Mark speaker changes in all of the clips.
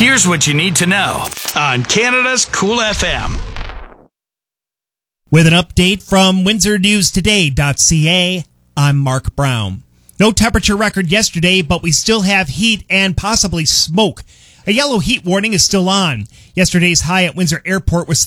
Speaker 1: Here's what you need to know on Canada's Cool FM.
Speaker 2: With an update from WindsorNewsToday.ca, I'm Mark Brown. No temperature record yesterday, but we still have heat and possibly smoke. A yellow heat warning is still on. Yesterday's high at Windsor Airport was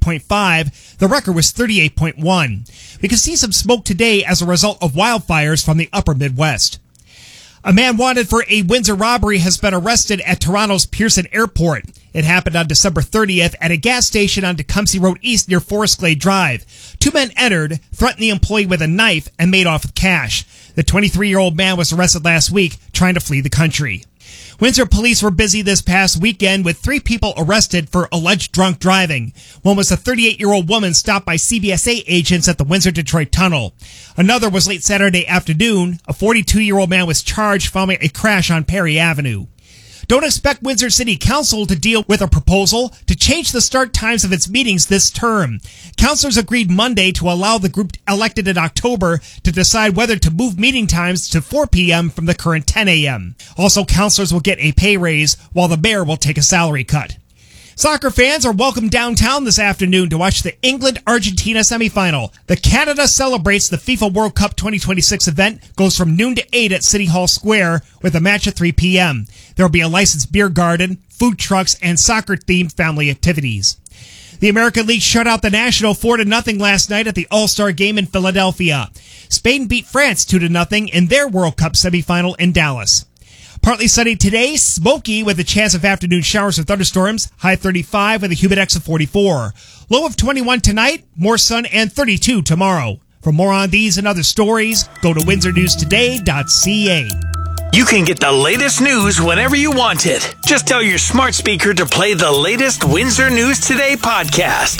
Speaker 2: 33.5. The record was 38.1. We can see some smoke today as a result of wildfires from the upper Midwest. A man wanted for a Windsor robbery has been arrested at Toronto's Pearson Airport. It happened on December 30th at a gas station on Tecumseh Road East near Forest Glade Drive. Two men entered, threatened the employee with a knife, and made off with cash. The 23-year-old man was arrested last week trying to flee the country. Windsor police were busy this past weekend with 3 people arrested for alleged drunk driving. One was a 38-year-old woman stopped by CBSA agents at the Windsor-Detroit Tunnel. Another was late Saturday afternoon. A 42-year-old man was charged following a crash on Perry Avenue. Don't expect Windsor City Council to deal with a proposal to change the start times of its meetings this term. Councilors agreed Monday to allow the group elected in October to decide whether to move meeting times to 4 p.m. from the current 10 a.m. Also, councilors will get a pay raise, while the mayor will take a salary cut. Soccer fans are welcome downtown this afternoon to watch the England-Argentina semifinal. The Canada Celebrates the FIFA World Cup 2026 event goes from noon to 8 at City Hall Square with a match at 3 p.m. There will be a licensed beer garden, food trucks, and soccer-themed family activities. The American League shut out the National 4-0 last night at the All-Star Game in Philadelphia. Spain beat France 2-0 in their World Cup semifinal in Dallas. Partly sunny today, smoky with a chance of afternoon showers or thunderstorms, high 35 with a humid X of 44. Low of 21 tonight, more sun and 32 tomorrow. For more on these and other stories, go to WindsorNewsToday.ca.
Speaker 1: You can get the latest news whenever you want it. Just tell your smart speaker to play the latest Windsor News Today podcast.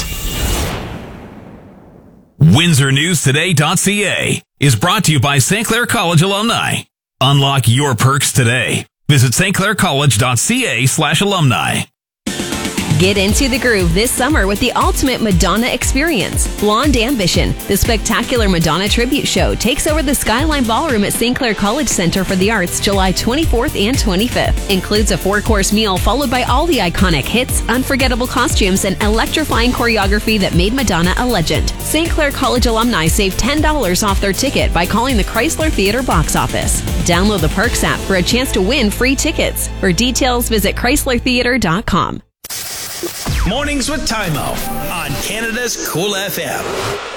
Speaker 3: WindsorNewsToday.ca is brought to you by St. Clair College alumni. Unlock your perks today. Visit stclaircollege.ca/alumni.
Speaker 4: Get into the groove this summer with the ultimate Madonna experience. Blonde Ambition, the spectacular Madonna tribute show, takes over the Skyline Ballroom at St. Clair College Center for the Arts July 24th and 25th. Includes a 4-course meal followed by all the iconic hits, unforgettable costumes, and electrifying choreography that made Madonna a legend. St. Clair College alumni save $10 off their ticket by calling the Chrysler Theater box office. Download the Perks app for a chance to win free tickets. For details, visit ChryslerTheater.com.
Speaker 1: Mornings with Tymo on Canada's Cool FM.